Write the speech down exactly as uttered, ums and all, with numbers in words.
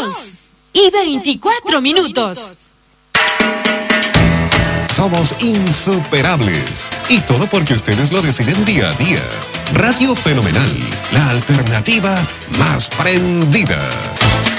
dos y veinticuatro minutos. Somos insuperables. Y todo porque ustedes lo deciden día a día. Radio Fenomenal, la alternativa más prendida.